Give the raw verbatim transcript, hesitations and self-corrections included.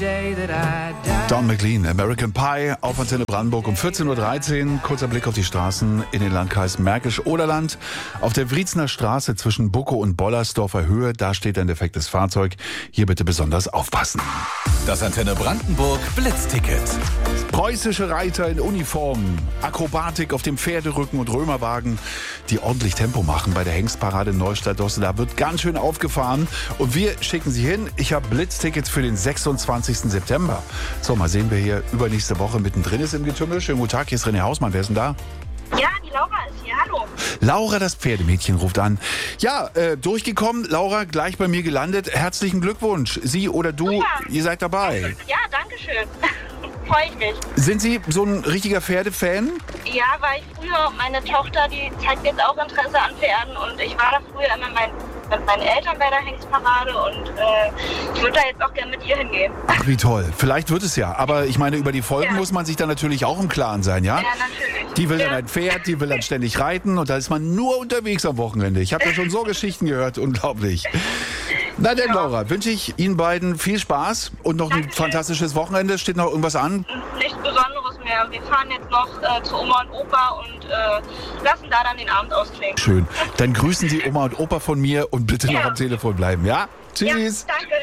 Don McLean, American Pie, auf Antenne Brandenburg um vierzehn Uhr dreizehn. Kurzer Blick auf die Straßen in den Landkreis Märkisch-Oderland. Auf der Wriezener Straße zwischen Buckow und Bollersdorfer Höhe, da steht ein defektes Fahrzeug. Hier bitte besonders aufpassen. Das Antenne Brandenburg Blitzticket. Preußische Reiter in Uniform, Akrobatik auf dem Pferderücken und Römerwagen, die ordentlich Tempo machen bei der Hengstparade in Neustadt-Dosse. Da wird ganz schön aufgefahren und wir schicken Sie hin. Ich habe Blitztickets für den sechsundzwanzigsten September. So, mal sehen, wer hier übernächste Woche mittendrin ist im Getümmel. Schönen guten Tag, hier ist René Hausmann. Wer ist denn da? Ja, die Laura ist hier. Hallo. Laura, das Pferdemädchen, ruft an. Ja, äh, durchgekommen. Laura, gleich bei mir gelandet. Herzlichen Glückwunsch. Sie oder du, Super. Ihr seid dabei. Ja, danke schön. Freue ich mich. Sind Sie so ein richtiger Pferdefan? Ja, weil ich früher, meine Tochter, die zeigt jetzt auch Interesse an Pferden und ich war da früher immer mein, mit meinen Eltern bei der Hengstparade und äh, ich würde da jetzt auch gerne mit ihr hingehen. Ach, wie toll. Vielleicht wird es ja. Aber ich meine, über die Folgen Ja. muss man sich dann natürlich auch im Klaren sein, ja? Ja, natürlich. Die will ja. dann ein Pferd, die will dann ständig reiten und da ist man nur unterwegs am Wochenende. Ich habe ja schon so Geschichten gehört, unglaublich. Na denn, Ja. Laura, wünsche ich Ihnen beiden viel Spaß und noch ein Dankeschön. fantastisches Wochenende. Steht noch irgendwas an? Nichts Besonderes mehr. Wir fahren jetzt noch äh, zu Oma und Opa und äh, lassen da dann den Abend ausklingen. Schön. Dann grüßen Sie Oma und Opa von mir und bitte noch Ja. am Telefon bleiben, ja? Tschüss. Ja, danke.